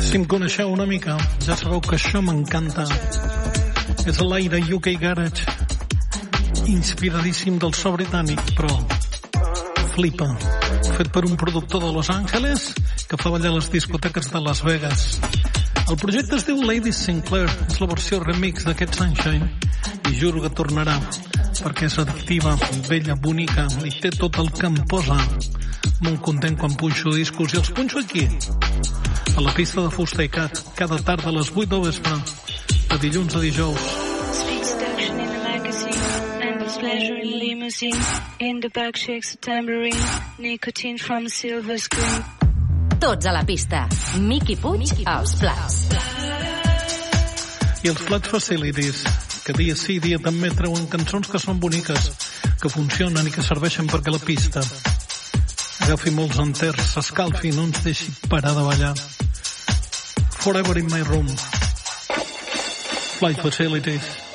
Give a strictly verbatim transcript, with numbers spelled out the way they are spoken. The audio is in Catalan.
Si em coneixeu una mica, ja sabeu que això m'encanta. És l'aire U K Garage, inspiradíssim del so britànic, però flipa. Fet per un productor de Los Angeles que fa ballar les discoteques de Las Vegas. El projecte es diu Lady Sinclair, és la versió remix d'aquest Sunshine, i juro que tornarà, perquè és addictiva, bella, bonica, i té tot el que em posa. Molt content quan punxo discos, i els punxo aquí, a la pista de Fusta i Cat, cada tarda a les vuit del vespre, de dilluns a dijous. Pleasure in limousine, in the back shakes a tambourine, nicotine from a silver screen. Tots a la pista. Miqui Puig als plats. I els Plats Facilities, que dia sí, dia també treuen cançons que són boniques, que funcionen i que serveixen perquè la pista agafi molts enters, s'escalfi i no ens deixi parar de ballar. Forever in my room. Flight Facilities.